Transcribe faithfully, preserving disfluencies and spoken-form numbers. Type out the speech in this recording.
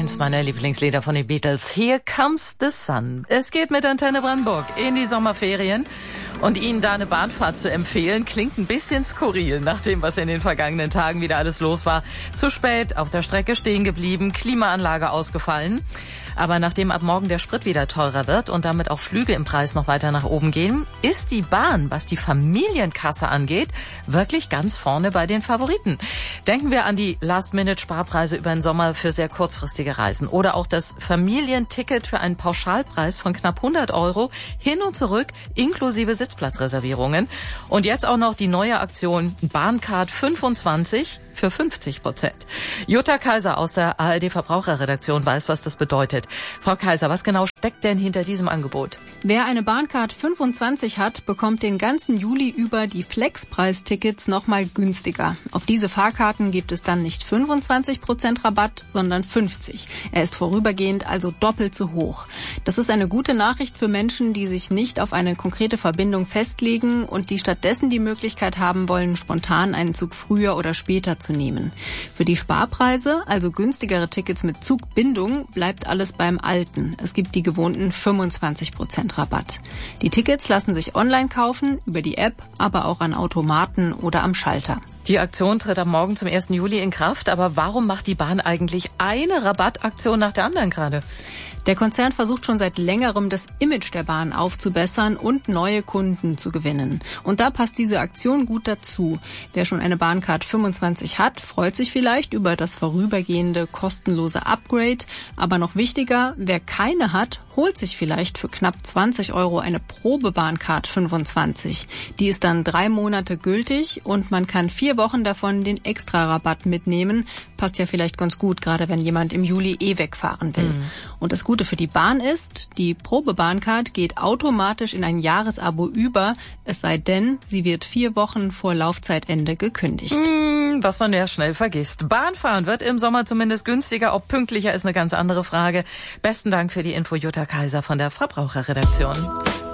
Eins meiner Lieblingslieder von den Beatles. Here Comes the Sun. Es geht mit Antenne Brandenburg in die Sommerferien. Und Ihnen da eine Bahnfahrt zu empfehlen, klingt ein bisschen skurril, nach dem, was in den vergangenen Tagen wieder alles los war. Zu spät, auf der Strecke stehen geblieben, Klimaanlage ausgefallen. Aber nachdem ab morgen der Sprit wieder teurer wird und damit auch Flüge im Preis noch weiter nach oben gehen, ist die Bahn, was die Familienkasse angeht, wirklich ganz vorne bei den Favoriten. Denken wir an die Last-Minute-Sparpreise über den Sommer für sehr kurzfristige Reisen oder auch das Familienticket für einen Pauschalpreis von knapp hundert Euro hin und zurück inklusive Sitzplatzreservierungen. Und jetzt auch noch die neue Aktion Bahncard fünfundzwanzig für fünfzig Prozent. Jutta Kaiser aus der A R D-Verbraucherredaktion weiß, was das bedeutet. Frau Kaiser, was genau steckt denn hinter diesem Angebot? Wer eine Bahncard fünfundzwanzig hat, bekommt den ganzen Juli über die Flexpreistickets nochmal günstiger. Auf diese Fahrkarten gibt es dann nicht fünfundzwanzig Prozent Rabatt, sondern fünfzig. Er ist vorübergehend also doppelt so hoch. Das ist eine gute Nachricht für Menschen, die sich nicht auf eine konkrete Verbindung festlegen und die stattdessen die Möglichkeit haben wollen, spontan einen Zug früher oder später zu nehmen. Für die Sparpreise, also günstigere Tickets mit Zugbindung, bleibt alles beim Alten. Es gibt die gewohnten fünfundzwanzig Prozent Rabatt. Die Tickets lassen sich online kaufen, über die App, aber auch an Automaten oder am Schalter. Die Aktion tritt am Morgen zum ersten Juli in Kraft, aber warum macht die Bahn eigentlich eine Rabattaktion nach der anderen gerade? Der Konzern versucht schon seit längerem, das Image der Bahn aufzubessern und neue Kunden zu gewinnen. Und da passt diese Aktion gut dazu. Wer schon eine Bahncard fünfundzwanzig hat, freut sich vielleicht über das vorübergehende kostenlose Upgrade. Aber noch wichtiger, wer keine hat, holt sich vielleicht für knapp zwanzig Euro eine Probebahncard fünfundzwanzig. Die ist dann drei Monate gültig und man kann vier Wochen davon den Extra-Rabatt mitnehmen. Passt ja vielleicht ganz gut, gerade wenn jemand im Juli eh wegfahren will. Mhm. Und das Gute für die Bahn ist, die Probebahncard geht automatisch in ein Jahresabo über, es sei denn, sie wird vier Wochen vor Laufzeitende gekündigt. Mm, was man ja schnell vergisst. Bahnfahren wird im Sommer zumindest günstiger, ob pünktlicher ist eine ganz andere Frage. Besten Dank für die Info, Jutta Kaiser von der Verbraucherredaktion.